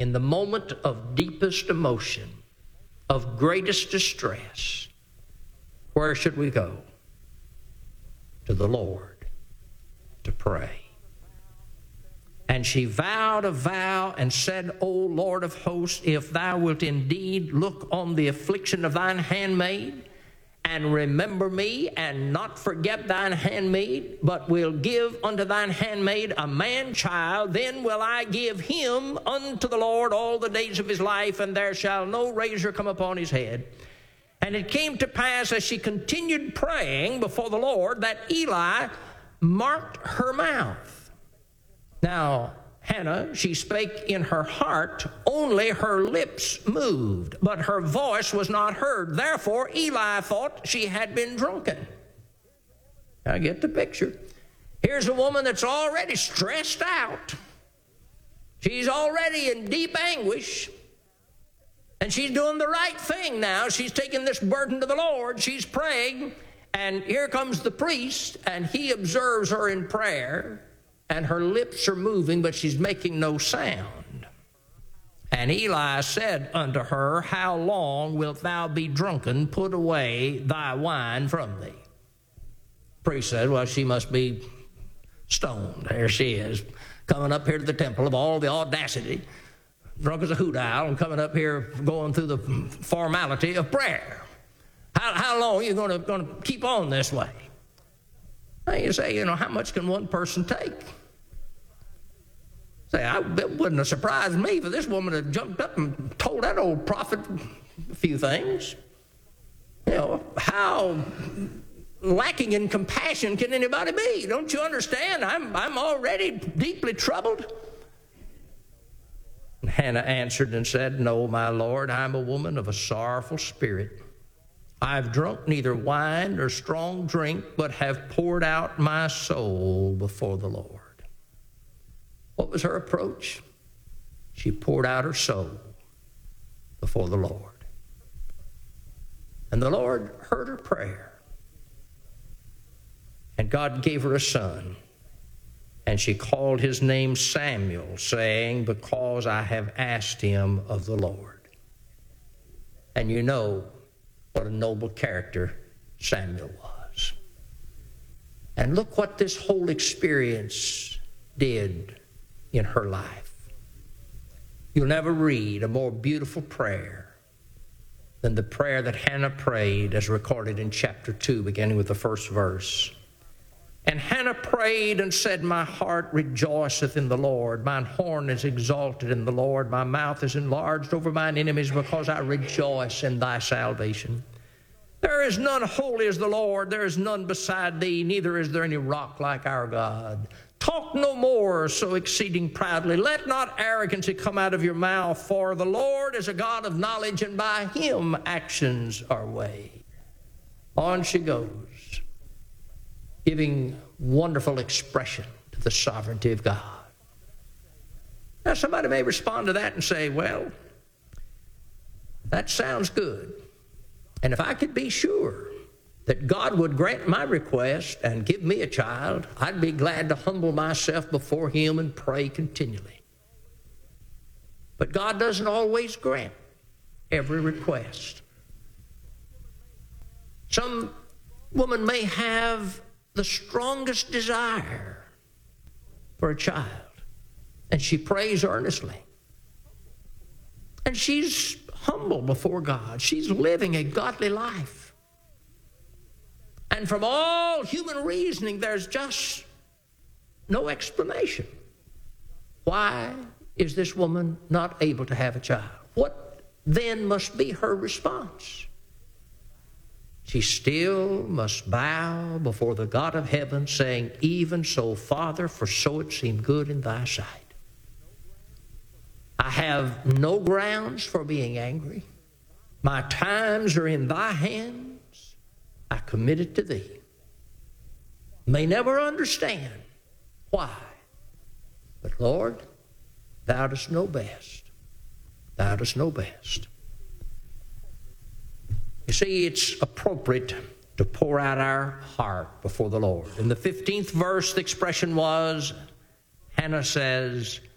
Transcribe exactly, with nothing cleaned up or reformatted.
in the moment of deepest emotion, of greatest distress, where should we go? To the Lord to pray. And she vowed a vow and said, O Lord of hosts, if thou wilt indeed look on the affliction of thine handmaid, and remember me, and not forget thine handmaid, but will give unto thine handmaid a man-child, then will I give him unto the Lord all the days of his life, and there shall no razor come upon his head. And it came to pass, as she continued praying before the Lord, that Eli marked her mouth. Now, Hannah, she spake in her heart, only her lips moved, but her voice was not heard. Therefore Eli thought she had been drunken. Now get the picture. Here's a woman that's already stressed out. She's already in deep anguish. And she's doing the right thing now. She's taking this burden to the Lord. She's praying. And here comes the priest, and he observes her in prayer. And her lips are moving, but she's making no sound. And Eli said unto her, How long wilt thou be drunken? Put away thy wine from thee. The priest said, Well, she must be stoned. There she is, coming up here to the temple of all the audacity, drunk as a hoot owl, and coming up here going through the formality of prayer. How, how long are you going to, going to keep on this way? Now you say, you know, how much can one person take? Say, I, it wouldn't have surprised me for this woman to jumped up and told that old prophet a few things. You know, how lacking in compassion can anybody be? Don't you understand? I'm, I'm already deeply troubled. And Hannah answered and said, No, my Lord, I'm a woman of a sorrowful spirit. I've drunk neither wine nor strong drink, but have poured out my soul before the Lord. What was her approach? She poured out her soul before the Lord. And the Lord heard her prayer. And God gave her a son. And she called his name Samuel, saying, Because I have asked him of the Lord. And you know what a noble character Samuel was. And look what this whole experience did in her life. You'll never read a more beautiful prayer than the prayer that Hannah prayed as recorded in chapter two, beginning with the first verse. And Hannah prayed and said, My heart rejoiceth in the Lord. Mine horn is exalted in the Lord. My mouth is enlarged over mine enemies, because I rejoice in thy salvation. There is none holy as the Lord. There is none beside thee. Neither is there any rock like our God. Talk no more so exceeding proudly. Let not arrogancy come out of your mouth. For the Lord is a God of knowledge, and by him actions are weighed. On she goes, giving wonderful expression to the sovereignty of God. Now, somebody may respond to that and say, Well, that sounds good. And if I could be sure that God would grant my request and give me a child, I'd be glad to humble myself before him and pray continually. But God doesn't always grant every request. Some woman may have the strongest desire for a child, and she prays earnestly. And she's humble before God. She's living a godly life. And from all human reasoning, there's just no explanation. Why is this woman not able to have a child? What then must be her response? She still must bow before the God of heaven, saying, Even so, Father, for so it seemed good in thy sight. I have no grounds for being angry. My times are in thy hands. I commit it to thee. May never understand why. But Lord, thou dost know best. Thou dost know best. You see, it's appropriate to pour out our heart before the Lord. In the fifteenth verse, the expression was, Hannah says,